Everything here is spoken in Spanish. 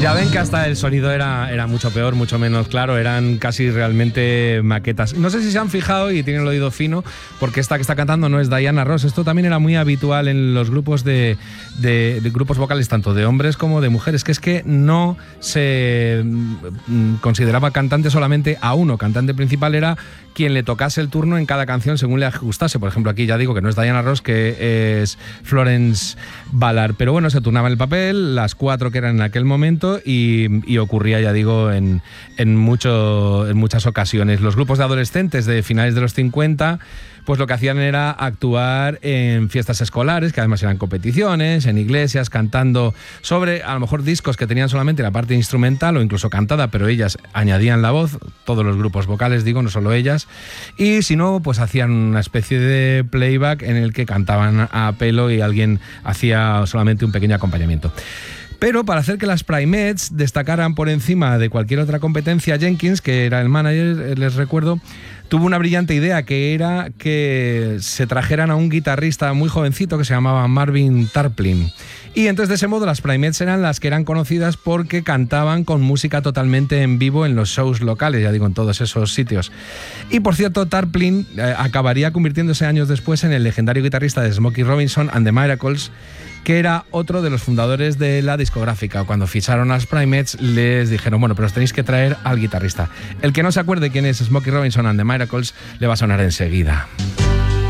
Ya ven que hasta el sonido era mucho peor, mucho menos claro, eran casi realmente maquetas. No sé si se han fijado y tienen el oído fino, porque esta que está cantando no es Diana Ross. Esto también era muy habitual en los grupos de grupos vocales, tanto de hombres como de mujeres, que es que no se consideraba cantante solamente a uno. Cantante principal era quien le tocase el turno en cada canción según le ajustase. Por ejemplo, aquí ya digo que no es Diana Ross, que es Florence Ballard. Pero bueno, se turnaba el papel, las cuatro que eran en aquel momento, y ocurría, ya digo, en muchas ocasiones. Los grupos de adolescentes de finales de los 50, pues lo que hacían era actuar en fiestas escolares, que además eran competiciones, en iglesias, cantando sobre, a lo mejor, discos que tenían solamente la parte instrumental o incluso cantada, pero ellas añadían la voz, todos los grupos vocales, digo, no solo ellas, y si no, pues hacían una especie de playback en el que cantaban a pelo y alguien hacía solamente un pequeño acompañamiento. Pero para hacer que las Primettes destacaran por encima de cualquier otra competencia, Jenkins, que era el manager, les recuerdo, tuvo una brillante idea, que era que se trajeran a un guitarrista muy jovencito que se llamaba Marvin Tarplin. Y entonces, de ese modo, las Primettes eran las que eran conocidas porque cantaban con música totalmente en vivo en los shows locales, ya digo, en todos esos sitios. Y por cierto, Tarplin acabaría convirtiéndose años después en el legendario guitarrista de Smokey Robinson and the Miracles, que era otro de los fundadores de la discográfica. Cuando ficharon a las Primettes les dijeron, bueno, pero os tenéis que traer al guitarrista. El que no se acuerde quién es Smokey Robinson and the Miracles le va a sonar enseguida.